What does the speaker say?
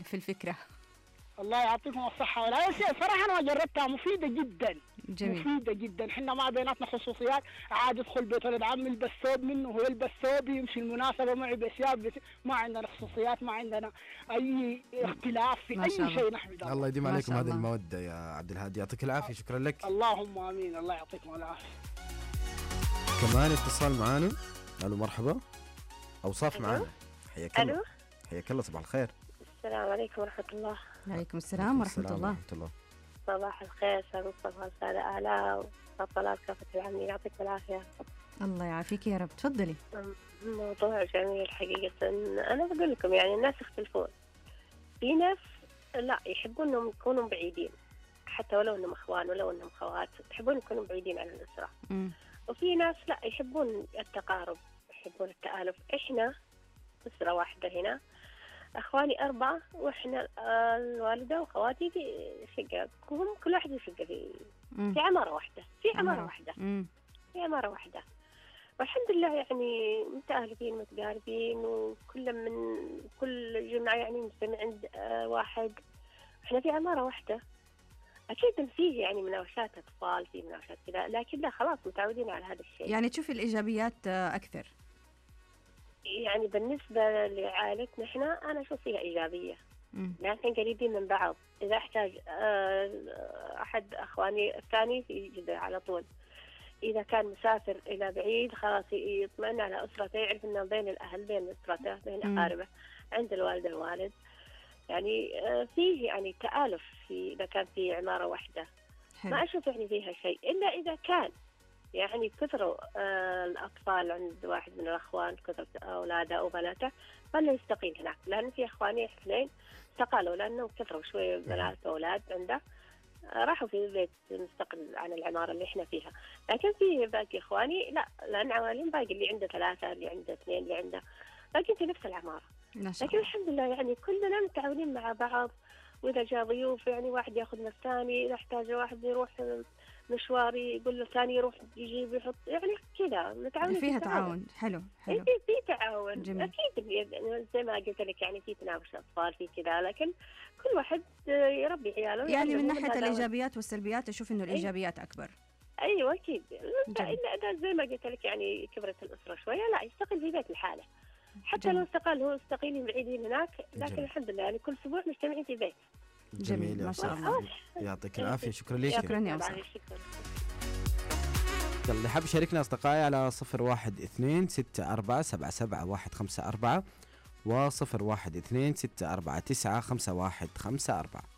في الفكرة. الله يعطيكم الصحة والعافية. صراحة أنا جربتها مفيدة جدا. جميل. مفيدة جدا. احنا ما بيناتنا خصوصيات، عادي ادخل بيت ولد عمي يلبس ثوب منه، هو يلبس ثوب، يمشي المناسبة معي بثياب، ما عندنا خصوصيات، ما عندنا أي اختلاف في ما شاء أي الله. شيء. نحمد الله. الله يديم ما عليكم شاء هذه الله. المودة يا عبد الهادي، يعطيك العافية. شكرا لك. اللهم آمين. الله يعطيكم العافية. كمان اتصال معانا. الو مرحبا. اوصاف ألو. معانا. حياك الله. ألو. حياك الله، صباح الخير. السلام عليكم ورحمة الله. عليكم السلام ورحمة الله. ورحمة الله. صباح الخير أستاذ مصطفى، أستاذ آلاء وطلال كافة العالمين، يعطيكم العافية. الله يعافيك يا رب. تفضلي. موضوع جميل حقيقة. أنا بقول لكم يعني الناس يختلفون. في ناس لا يحبون أنهم يكونوا بعيدين، حتى ولو أنهم أخوان ولو أنهم خوات، يحبون يكونوا بعيدين عن الأسرة. وفي ناس لا يحبون التقارب، يحبون التآلف. إحنا أسرة واحدة هنا، أخواني 4 وإحنا الوالدة وخواتي في شقة، كل واحد في شقة في عمارة واحدة، في عمارة واحدة. والحمد لله يعني متآلفين متقاربين، وكل من كل جمعة يعني نجتمع عند واحد. إحنا في عمارة واحدة. أكيد فيه يعني مناوشات أطفال، في مناوشات كذا، لكن لا خلاص متعودين على هذا الشيء. يعني تشوفي الإيجابيات أكثر. يعني بالنسبة لعائلتنا إحنا أنا أشوف فيها إيجابية، لكن قريبين من بعض. إذا احتاج أحد أخواني الثاني في جدة على طول، إذا كان مسافر إلى بعيد خلاص يطمئن على أسرته، يعرف أنه بين الأهل، بين أسرته، بين أقاربه، عند الوالدة والوالد. يعني فيه يعني تآلف إذا كان في عمارة واحدة. حلو. ما أشوف يعني فيها شيء، إلا إذا كان يعني كثروا الأطفال عند واحد من الأخوان، كثرت أولاده أو بناته، فلا يستقيل هناك. لأن في أخواني 2 استقالوا لأنهم كثروا شوية بنات وأولاد عنده، راحوا في بيت مستقل عن العمارة اللي إحنا فيها. لكن في باقي إخواني لا، لأن عوالم باقي اللي عنده 3، اللي عنده 2، اللي عنده باقي في نفس العمارة. لكن الحمد لله يعني كلنا متعاونين مع بعض. وإذا جاء ضيوف يعني واحد يأخذ من الثاني، إذا احتاج واحد يروح مشواري يقول له ثاني يروح يجيب يحط، يعني كذا متعاونين. فيها تعاون. حلو. في تعاون. جميل. أكيد زي ما قلت لك يعني في تناوش أطفال في كذا، لكن كل واحد يربي عياله. يعني من ناحية الإيجابيات والسلبيات أشوف إنه الإيجابيات أكبر. أيوة أكيد. إلا زي ما قلت لك يعني كبرت الأسرة شوية لا يستقل في بيت لحاله. حتى لو استقال هو استقيلين بعيدين هناك، لكن الحمد لله يعني كل أسبوع مجتمعين في بيت. جميل ما شاء الله. يعطيك العافية. شكرا لك. شكرا يا أوسع. يلا اللي حاب يشاركنا أصدقائي على 0126477154 و 0126495154.